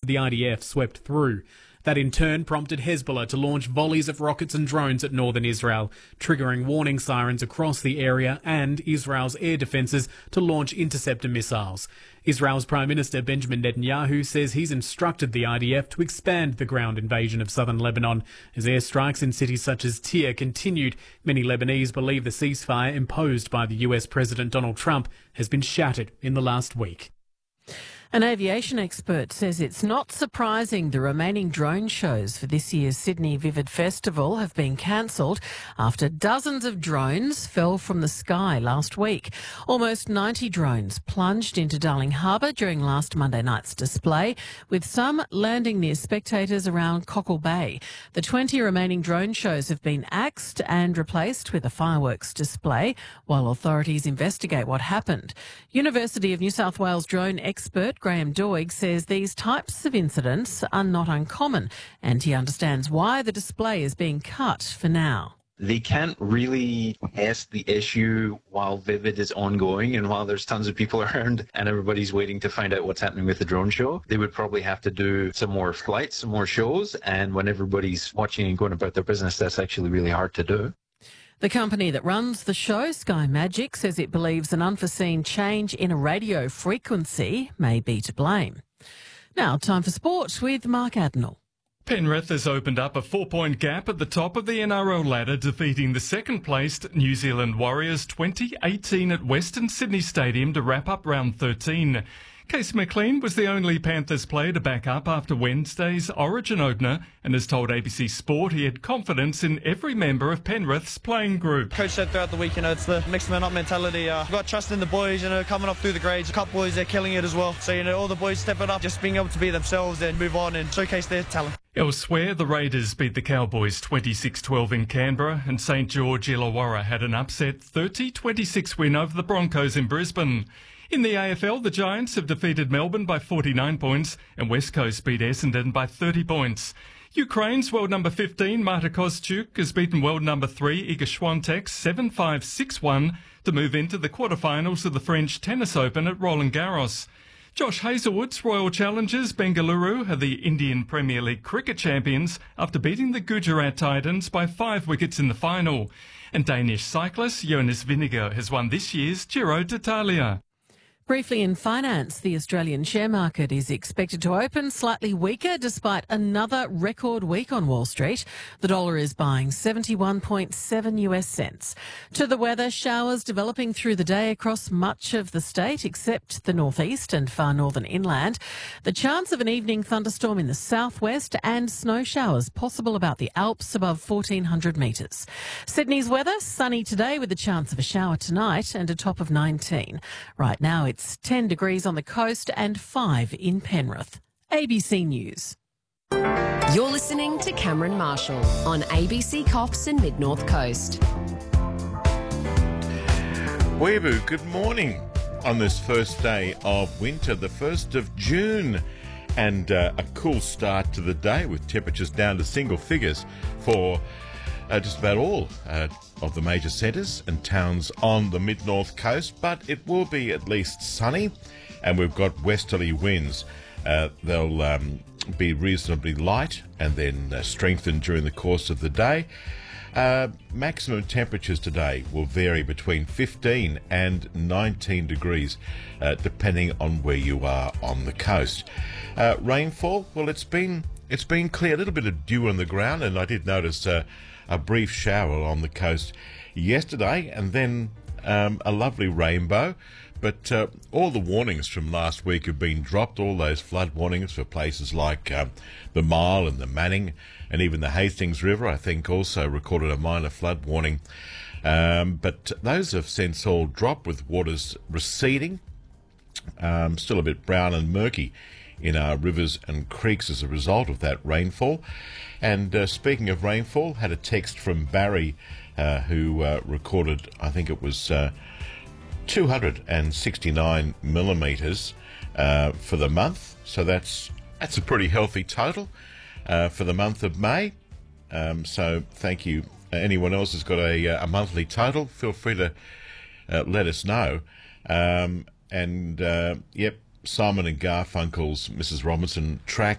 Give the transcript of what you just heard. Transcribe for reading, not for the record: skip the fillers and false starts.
the IDF swept through. That in turn prompted Hezbollah to launch volleys of rockets and drones at northern Israel, triggering warning sirens across the area and Israel's air defences to launch interceptor missiles. Israel's Prime Minister Benjamin Netanyahu says he's instructed the IDF to expand the ground invasion of southern Lebanon. As airstrikes in cities such as Tyre continued, many Lebanese believe the ceasefire imposed by the US President Donald Trump has been shattered in the last week. An aviation expert says it's not surprising the remaining drone shows for this year's Sydney Vivid Festival have been cancelled after dozens of drones fell from the sky last week. Almost 90 drones plunged into Darling Harbour during last Monday night's display, with some landing near spectators around Cockle Bay. The 20 remaining drone shows have been axed and replaced with a fireworks display while authorities investigate what happened. University of New South Wales drone expert Graham Doig says these types of incidents are not uncommon, and he understands why the display is being cut for now. They can't really test the issue while Vivid is ongoing and while there's tons of people around and everybody's waiting to find out what's happening with the drone show. They would probably have to do some more flights, some more shows, and when everybody's watching and going about their business, that's actually really hard to do. The company that runs the show, Sky Magic, says it believes an unforeseen change in a radio frequency may be to blame. Now, time for sport with Mark Adnell. Penrith has opened up a 4-point gap at the top of the NRL ladder, defeating the second-placed New Zealand Warriors 2018 at Western Sydney Stadium to wrap up round 13. Casey McLean was the only Panthers player to back up after Wednesday's Origin opener and has told ABC Sport he had confidence in every member of Penrith's playing group. Coach said throughout the week, it's the next man up mentality. We've got trust in the boys, coming up through the grades. A couple boys, they're killing it as well. So, all the boys stepping up, just being able to be themselves and move on and showcase their talent. Elsewhere, the Raiders beat the Cowboys 26-12 in Canberra, and St George Illawarra had an upset 30-26 win over the Broncos in Brisbane. In the AFL, the Giants have defeated Melbourne by 49 points and West Coast beat Essendon by 30 points. Ukraine's world number 15, Marta Kostyuk, has beaten world number 3, Iga Swiatek 7-5, 6-1 to move into the quarterfinals of the French Tennis Open at Roland Garros. Josh Hazlewood's Royal Challengers Bengaluru are the Indian Premier League cricket champions after beating the Gujarat Titans by 5 wickets in the final. And Danish cyclist Jonas Vingegaard has won this year's Giro d'Italia. Briefly in finance, the Australian share market is expected to open slightly weaker despite another record week on Wall Street. The dollar is buying 71.7 US cents. To the weather, showers developing through the day across much of the state except the northeast and far northern inland. The chance of an evening thunderstorm in the southwest and snow showers possible about the Alps above 1,400 metres. Sydney's weather, sunny today with a chance of a shower tonight and a top of 19. Right now it's 10 degrees on the coast and 5 in Penrith. ABC News. You're listening to Cameron Marshall on ABC Coffs and Mid-North Coast. Weeaboo, good morning on this first day of winter, the 1st of June, and a cool start to the day with temperatures down to single figures for just about all of the major centres and towns on the mid-north coast, but it will be at least sunny, and we've got westerly winds. They'll be reasonably light and then strengthen during the course of the day. Maximum temperatures today will vary between 15 and 19 degrees, depending on where you are on the coast. Rainfall, well, it's been clear, a little bit of dew on the ground, and I did notice a brief shower on the coast yesterday, and then a lovely rainbow. But all the warnings from last week have been dropped, all those flood warnings for places like the Mile and the Manning, and even the Hastings River, I think, also recorded a minor flood warning. But those have since all dropped, with waters receding. Still a bit brown and murky in our rivers and creeks as a result of that rainfall. And speaking of rainfall, had a text from Barry who recorded, I think it was 269 millimetres for the month. So that's a pretty healthy total for the month of May. So thank you. Anyone else who's got a monthly total, feel free to let us know. Yep, Simon and Garfunkel's Mrs. Robinson track